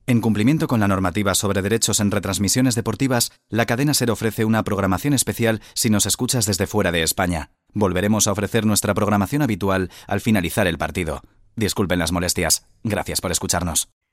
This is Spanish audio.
En cumplimiento con la normativa sobre derechos en retransmisiones deportivas, la cadena SER ofrece una programación especial si nos escuchas desde fuera de España. Volveremos a ofrecer nuestra programación habitual al finalizar el partido. Disculpen las molestias. Gracias por escucharnos.